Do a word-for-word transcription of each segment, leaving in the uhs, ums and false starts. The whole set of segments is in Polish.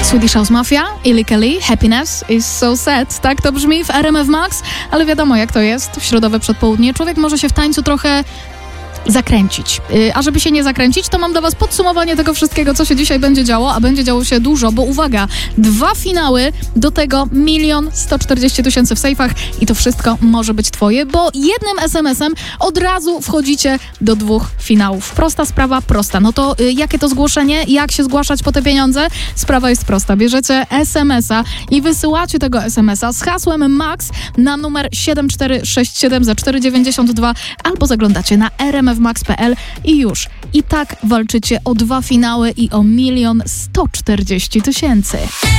Swedish House Mafia, Illy Kelly, Happiness is so sad. Tak to brzmi w R M F Max, ale wiadomo jak to jest w środowe przedpołudnie. Człowiek może się w tańcu trochę zakręcić. Yy, a żeby się nie zakręcić, to mam dla was podsumowanie tego wszystkiego, co się dzisiaj będzie działo, a będzie działo się dużo, bo uwaga, dwa finały, do tego milion sto czterdzieści tysięcy w sejfach i to wszystko może być twoje, bo jednym es em esem od razu wchodzicie do dwóch finałów. Prosta sprawa, prosta. No to yy, jakie to zgłoszenie? Jak się zgłaszać po te pieniądze? Sprawa jest prosta. Bierzecie es em esa i wysyłacie tego es em esa z hasłem MAX na numer siedem cztery sześć siedem za cztery dziewięćdziesiąt dwa albo zaglądacie na r m f max kropka p l i już. I tak walczycie o dwa finały i o milion sto czterdzieści tysięcy.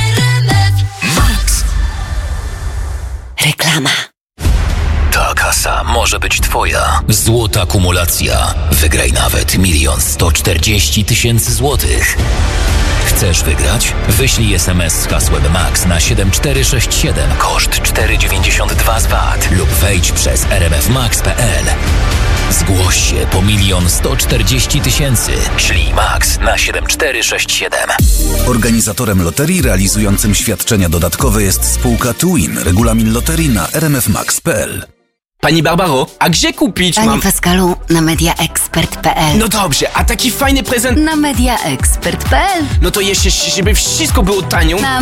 Max. Reklama. Ta kasa może być twoja. Złota kumulacja. Wygraj nawet milion sto czterdzieści tysięcy złotych. Chcesz wygrać? Wyślij es em es z hasłem MAX na siedem cztery sześć siedem, koszt cztery dziewięćdziesiąt dwa z V A T lub wejdź przez r m f max kropka p l. Zgłoś się po milion sto czterdzieści tysięcy. Ślij MAX na siedem cztery sześć siedem. Organizatorem loterii realizującym świadczenia dodatkowe jest spółka Twin. Regulamin loterii na r m f max kropka p l. Pani Barbaro, a gdzie kupić Panie mam... Pascalu, na mediaexpert kropka p l. No dobrze, a taki fajny prezent... Na mediaexpert kropka p l. No to jeszcze, żeby wszystko było tanio... Na